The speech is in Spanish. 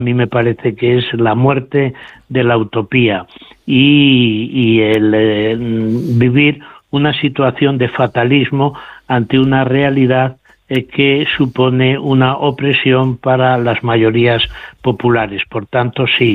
A mí me parece que es la muerte de la utopía y el vivir una situación de fatalismo ante una realidad que supone una opresión para las mayorías populares. Por tanto, sí,